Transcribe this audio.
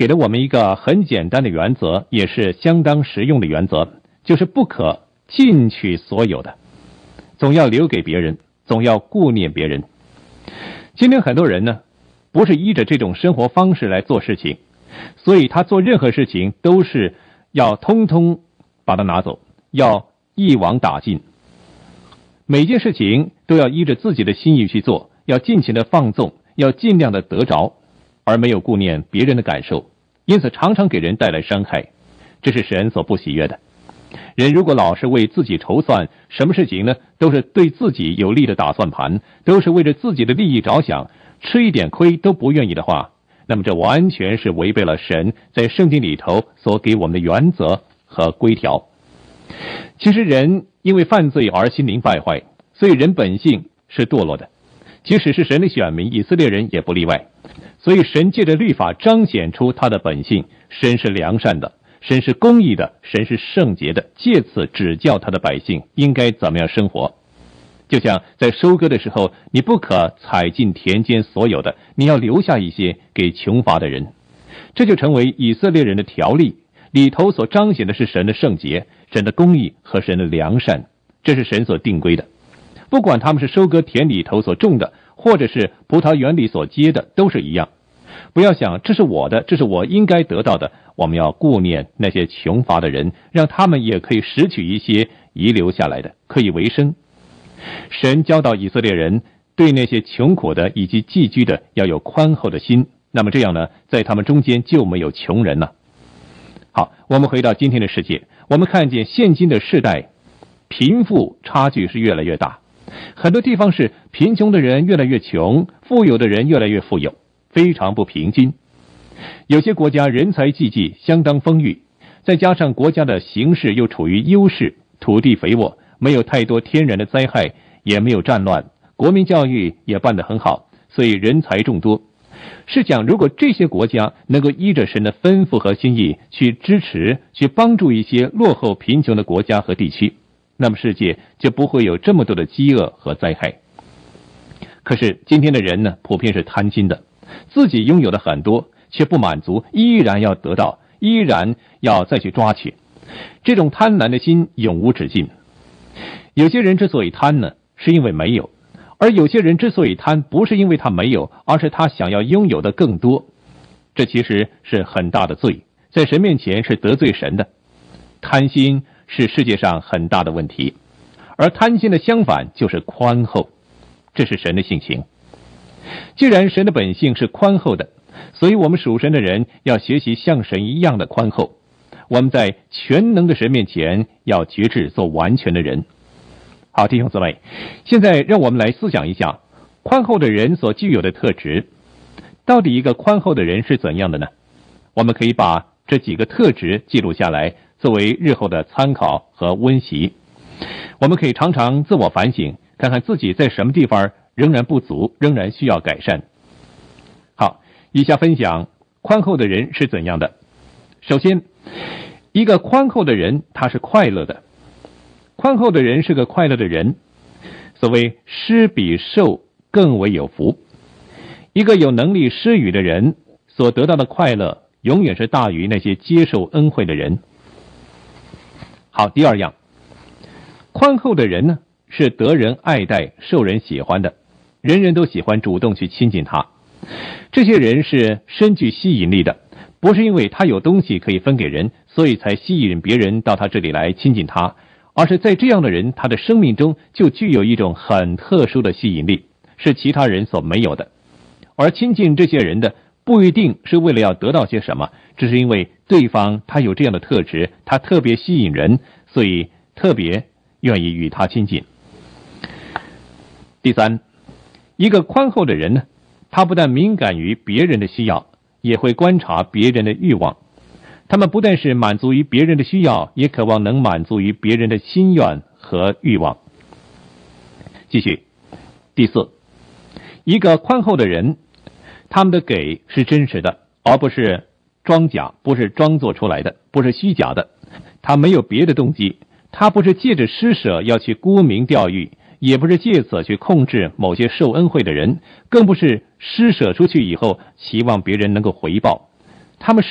给了我们一个很简单的原则，也是相当实用的原则，就是不可尽取所有的，总要留给别人，总要顾念别人。今天很多人呢，不是依着这种生活方式来做事情，所以他做任何事情都是要通通把它拿走，要一网打尽，每件事情都要依着自己的心意去做，要尽情的放纵，要尽量的得着，而没有顾念别人的感受，因此常常给人带来伤害，这是神所不喜悦的。人如果老是为自己筹算，什么事情呢都是对自己有利的打算盘，都是为着自己的利益着想，吃一点亏都不愿意的话，那么这完全是违背了神在圣经里头所给我们的原则和规条。其实人因为犯罪而心灵败坏，所以人本性是堕落的，即使是神的选民以色列人也不例外。所以神借着律法彰显出他的本性，神是良善的，神是公义的，神是圣洁的，借此指教他的百姓应该怎么样生活。就像在收割的时候，你不可采尽田间所有的，你要留下一些给穷乏的人。这就成为以色列人的条例，里头所彰显的是神的圣洁，神的公义和神的良善，这是神所定规的。不管他们是收割田里头所种的，或者是葡萄园里所结的，都是一样。不要想这是我的，这是我应该得到的，我们要顾念那些穷乏的人，让他们也可以拾取一些遗留下来的，可以为生。神教导以色列人对那些穷苦的以及寄居的要有宽厚的心，那么这样呢，在他们中间就没有穷人了。好，我们回到今天的世界，我们看见现今的世代贫富差距是越来越大，很多地方是贫穷的人越来越穷，富有的人越来越富有，非常不平均。有些国家人才济济，相当丰裕，再加上国家的形势又处于优势，土地肥沃，没有太多天然的灾害，也没有战乱，国民教育也办得很好，所以人才众多。是讲如果这些国家能够依着神的吩咐和心意去支持，去帮助一些落后贫穷的国家和地区，那么世界就不会有这么多的饥饿和灾害。可是今天的人呢，普遍是贪心的，自己拥有的很多却不满足，依然要得到，依然要再去抓取，这种贪婪的心永无止境。有些人之所以贪呢，是因为没有，而有些人之所以贪，不是因为他没有，而是他想要拥有的更多。这其实是很大的罪，在神面前是得罪神的。贪心是世界上很大的问题，而贪心的相反就是宽厚，这是神的性情。既然神的本性是宽厚的，所以我们属神的人要学习像神一样的宽厚。我们在全能的神面前要决志做完全的人。好，弟兄姊妹，现在让我们来思想一下宽厚的人所具有的特质。到底一个宽厚的人是怎样的呢？我们可以把这几个特质记录下来，作为日后的参考和温习。我们可以常常自我反省，看看自己在什么地方仍然不足，仍然需要改善。好，以下分享宽厚的人是怎样的。首先，一个宽厚的人他是快乐的。宽厚的人是个快乐的人，所谓施比受更为有福。一个有能力施予的人所得到的快乐永远是大于那些接受恩惠的人。好，第二样，宽厚的人呢是得人爱戴，受人喜欢的，人人都喜欢主动去亲近他。这些人是深具吸引力的，不是因为他有东西可以分给人，所以才吸引别人到他这里来亲近他，而是在这样的人，他的生命中就具有一种很特殊的吸引力，是其他人所没有的。而亲近这些人的不一定是为了要得到些什么，只是因为对方他有这样的特质，他特别吸引人，所以特别愿意与他亲近。第三，一个宽厚的人呢，他不但敏感于别人的需要，也会观察别人的欲望。他们不但是满足于别人的需要，也渴望能满足于别人的心愿和欲望。继续，第四，一个宽厚的人，他们的给是真实的，而不是装假，不是装作出来的，不是虚假的。他没有别的动机，他不是借着施舍要去沽名钓誉，也不是借此去控制某些受恩惠的人，更不是施舍出去以后期望别人能够回报。他们